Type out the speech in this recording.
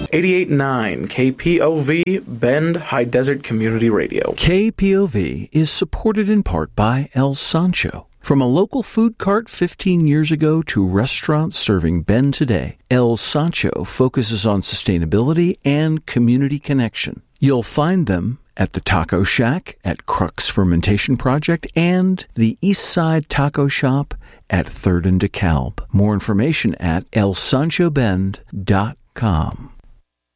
88.9 KPOV Bend High Desert Community Radio. KPOV is supported in part by El Sancho. From a local food cart 15 years ago to restaurants serving Bend today, El Sancho focuses on sustainability and community connection. You'll find them at the Taco Shack at Crux Fermentation Project and the Eastside Taco Shop at 3rd and DeKalb. More information at elsanchobend.com.